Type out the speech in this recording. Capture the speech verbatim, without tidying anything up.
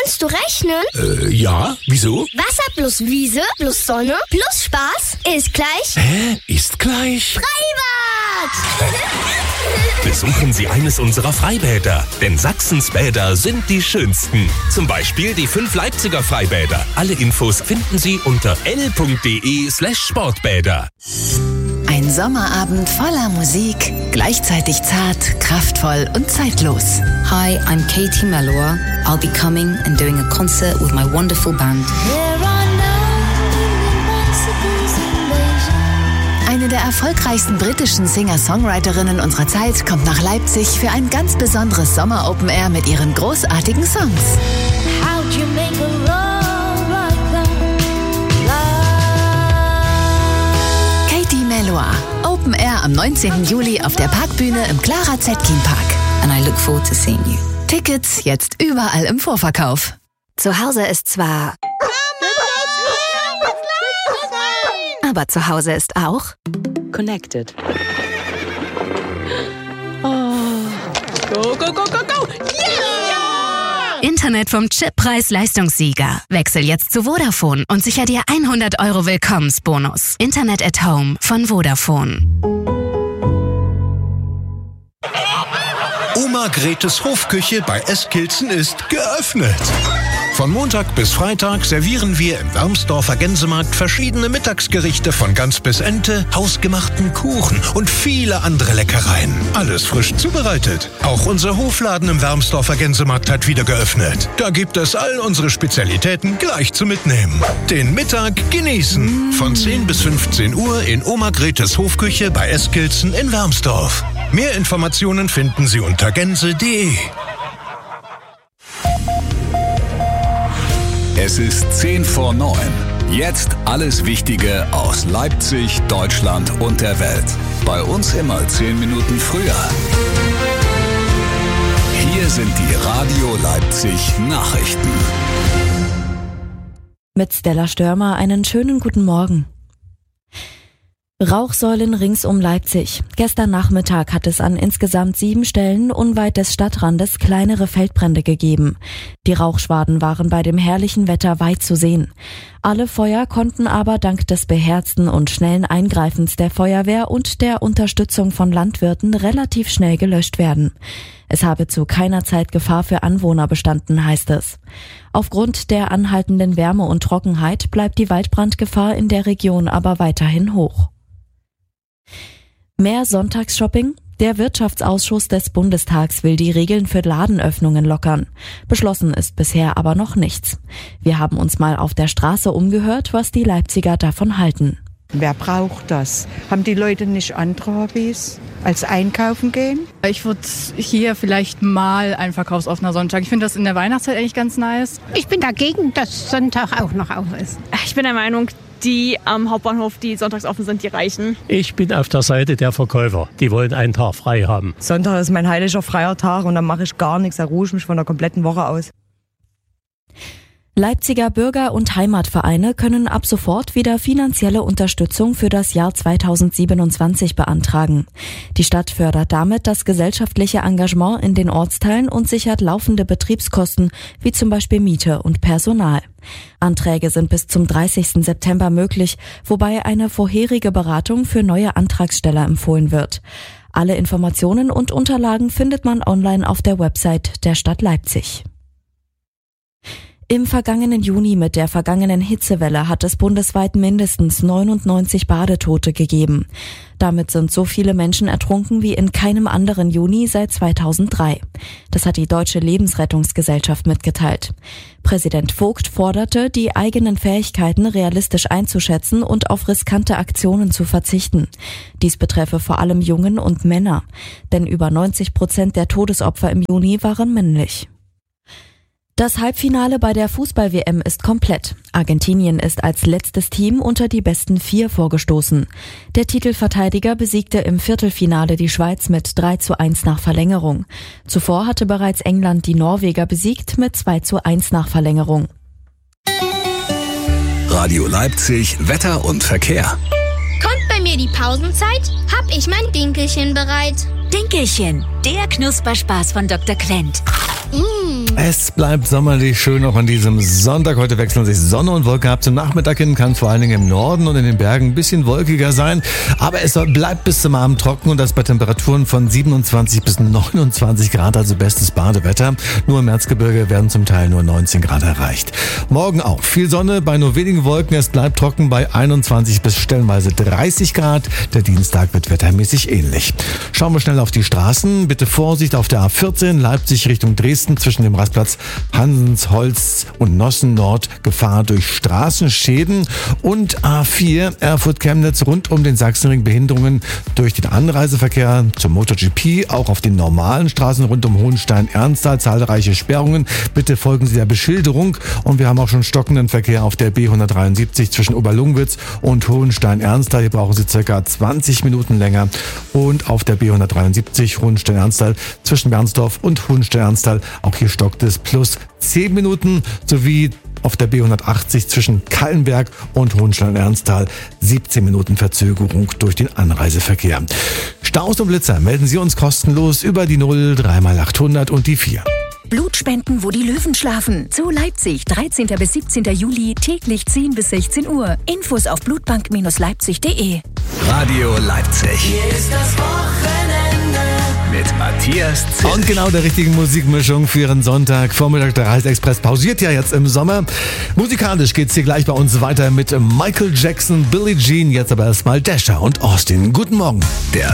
Kannst du rechnen? Äh, ja, wieso? Wasser plus Wiese plus Sonne plus Spaß ist gleich... Hä? Ist gleich... Freibad! Besuchen Sie eines unserer Freibäder, denn Sachsens Bäder sind die schönsten. Zum Beispiel die fünf Leipziger Freibäder. Alle Infos finden Sie unter l punkt de slash sportbäder. Ein Sommerabend voller Musik, gleichzeitig zart, kraftvoll und zeitlos. Hi, I'm Katie Melua. I'll be coming and doing a concert with my wonderful band. Eine der erfolgreichsten britischen Singer-Songwriterinnen unserer Zeit kommt nach Leipzig für ein ganz besonderes Sommer-Open-Air mit ihren großartigen Songs. Katie Melua, Open Air am neunzehnten Juli auf der Parkbühne im Clara Zetkin Park. And I look forward to seeing you. Tickets jetzt überall im Vorverkauf. Zu Hause ist zwar... Aber zu Hause ist auch... Connected. Oh. Go, go, go, go, go! Yeah! Internet vom Chippreis-Leistungssieger. Wechsel jetzt zu Vodafone und sicher dir hundert Euro Willkommensbonus. Internet at Home von Vodafone. Oma Gretes Hofküche bei Eskilzen ist geöffnet. Von Montag bis Freitag servieren wir im Wermsdorfer Gänsemarkt verschiedene Mittagsgerichte von Gans bis Ente, hausgemachten Kuchen und viele andere Leckereien. Alles frisch zubereitet. Auch unser Hofladen im Wermsdorfer Gänsemarkt hat wieder geöffnet. Da gibt es all unsere Spezialitäten gleich zum Mitnehmen. Den Mittag genießen. Von zehn bis fünfzehn Uhr in Oma Gretes Hofküche bei Eskilzen in Wermsdorf. Mehr Informationen finden Sie unter gänse punkt de. Es ist zehn vor neun. Jetzt alles Wichtige aus Leipzig, Deutschland und der Welt. Bei uns immer zehn Minuten früher. Hier sind die Radio Leipzig Nachrichten. Mit Stella Störmer einen schönen guten Morgen. Rauchsäulen rings um Leipzig. Gestern Nachmittag hat es an insgesamt sieben Stellen unweit des Stadtrandes kleinere Feldbrände gegeben. Die Rauchschwaden waren bei dem herrlichen Wetter weit zu sehen. Alle Feuer konnten aber dank des beherzten und schnellen Eingreifens der Feuerwehr und der Unterstützung von Landwirten relativ schnell gelöscht werden. Es habe zu keiner Zeit Gefahr für Anwohner bestanden, heißt es. Aufgrund der anhaltenden Wärme und Trockenheit bleibt die Waldbrandgefahr in der Region aber weiterhin hoch. Mehr Sonntagsshopping? Der Wirtschaftsausschuss des Bundestags will die Regeln für Ladenöffnungen lockern. Beschlossen ist bisher aber noch nichts. Wir haben uns mal auf der Straße umgehört, was die Leipziger davon halten. Wer braucht das? Haben die Leute nicht andere Hobbys als einkaufen gehen? Ich würde hier vielleicht mal ein verkaufsoffener Sonntag. Ich finde das in der Weihnachtszeit eigentlich ganz nice. Ich bin dagegen, dass Sonntag auch noch auf ist. Ich bin der Meinung, die am Hauptbahnhof, die sonntags offen sind, die reichen. Ich bin auf der Seite der Verkäufer. Die wollen einen Tag frei haben. Sonntag ist mein heiliger freier Tag und dann mache ich gar nichts. Da ruhe ich mich von der kompletten Woche aus. Leipziger Bürger- und Heimatvereine können ab sofort wieder finanzielle Unterstützung für das Jahr zweitausendsiebenundzwanzig beantragen. Die Stadt fördert damit das gesellschaftliche Engagement in den Ortsteilen und sichert laufende Betriebskosten, wie zum Beispiel Miete und Personal. Anträge sind bis zum dreißigsten September möglich, wobei eine vorherige Beratung für neue Antragsteller empfohlen wird. Alle Informationen und Unterlagen findet man online auf der Website der Stadt Leipzig. Im vergangenen Juni mit der vergangenen Hitzewelle hat es bundesweit mindestens neunundneunzig Badetote gegeben. Damit sind so viele Menschen ertrunken wie in keinem anderen Juni seit zweitausenddrei. Das hat die Deutsche Lebensrettungsgesellschaft mitgeteilt. Präsident Vogt forderte, die eigenen Fähigkeiten realistisch einzuschätzen und auf riskante Aktionen zu verzichten. Dies betreffe vor allem Jungen und Männer, denn über neunzig Prozent der Todesopfer im Juni waren männlich. Das Halbfinale bei der Fußball-W M ist komplett. Argentinien ist als letztes Team unter die besten vier vorgestoßen. Der Titelverteidiger besiegte im Viertelfinale die Schweiz mit drei zu eins nach Verlängerung. Zuvor hatte bereits England die Norweger besiegt mit zwei zu eins nach Verlängerung. Radio Leipzig, Wetter und Verkehr. Kommt bei mir die Pausenzeit? Hab ich mein Dinkelchen bereit. Dinkelchen, der Knusperspaß von Doktor Klent. Mmh. Es bleibt sommerlich schön auch an diesem Sonntag. Heute wechseln sich Sonne und Wolke ab. Zum Nachmittag hin kann es vor allen Dingen im Norden und in den Bergen ein bisschen wolkiger sein. Aber es bleibt bis zum Abend trocken und das bei Temperaturen von siebenundzwanzig bis neunundzwanzig Grad, also bestes Badewetter. Nur im Erzgebirge werden zum Teil nur neunzehn Grad erreicht. Morgen auch viel Sonne bei nur wenigen Wolken. Es bleibt trocken bei einundzwanzig bis stellenweise dreißig Grad. Der Dienstag wird wettermäßig ähnlich. Schauen wir schnell auf die Straßen. Bitte Vorsicht auf der A vierzehn Leipzig Richtung Dresden zwischen dem Rastplatz Hansensholz und Nossen Nord. Gefahr durch Straßenschäden. Und A vier Erfurt-Chemnitz rund um den Sachsenring. Behinderungen durch den Anreiseverkehr zum MotoGP. Auch auf den normalen Straßen rund um Hohenstein-Ernsthal zahlreiche Sperrungen. Bitte folgen Sie der Beschilderung. Und wir haben auch schon stockenden Verkehr auf der B hundertdreiundsiebzig zwischen Oberlungwitz und Hohenstein-Ernsthal. Hier brauchen Sie circa zwanzig Minuten länger. Und auf der B hundertdreiundsiebzig Hohenstein-Ernsthal zwischen Bernsdorf und Hohenstein-Ernsthal. Auch hier stockt es plus zehn Minuten, sowie auf der B hundertachtzig zwischen Kallenberg und Hohenstein-Ernsthal siebzehn Minuten Verzögerung durch den Anreiseverkehr. Staus und Blitzer melden Sie uns kostenlos über die null drei mal achthundert und die vier. Blutspenden, wo die Löwen schlafen. Zu Leipzig, dreizehnten bis siebzehnten Juli, täglich zehn bis sechzehn Uhr. Infos auf blutbank Leipzig punkt de. Radio Leipzig. Hier ist das Wochenende mit Matthias Zilch. Und genau der richtigen Musikmischung für Ihren Sonntag. Vormittag der Reisexpress pausiert ja jetzt im Sommer. Musikalisch geht's hier gleich bei uns weiter mit Michael Jackson, Billie Jean. Jetzt aber erstmal Dasher und Austin. Guten Morgen. Der